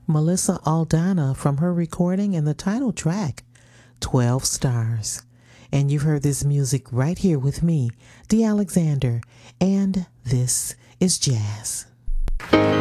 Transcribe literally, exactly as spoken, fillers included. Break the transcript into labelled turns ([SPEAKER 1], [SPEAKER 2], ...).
[SPEAKER 1] Melissa Aldana from her recording and the title track, twelve Stars. And you've heard this music right here with me, Dee Alexander, and this is Jazz.